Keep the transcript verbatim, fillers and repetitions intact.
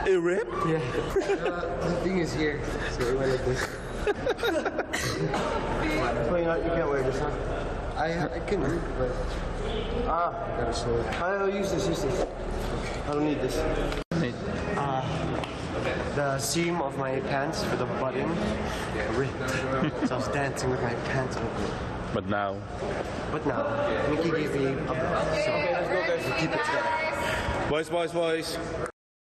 A rip? Yeah. Uh, the thing is here, so it went like this. So you, know, you can't wear this, huh? I, I can read, but Ah, I gotta slow it. I'll use this, use this. I don't need this. Ah, the seam of my pants for the button ripped. So I was dancing with my pants open. But now. But now, Mickey gave me a belt, so Okay, let's go, guys. we'll keep it together. Boys, boys, boys.